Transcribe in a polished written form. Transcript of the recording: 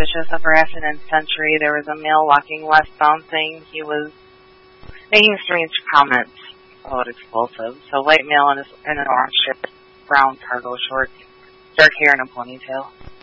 suspicious of harassment in Century. There was a male walking westbound saying he was making strange comments about explosives. So white male in an orange shirt, brown cargo shorts, dark hair, and a ponytail.